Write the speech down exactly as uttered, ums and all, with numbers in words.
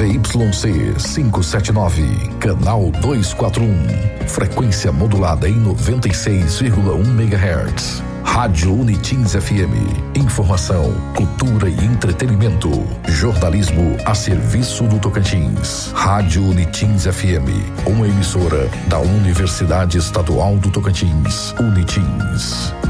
Y C quinhentos e setenta e nove, canal duzentos e quarenta e um, frequência modulada em noventa e seis vírgula um megahertz. Rádio Unitins F M, informação, cultura e entretenimento, jornalismo a serviço do Tocantins. Rádio Unitins F M, uma emissora da Universidade Estadual do Tocantins, Unitins.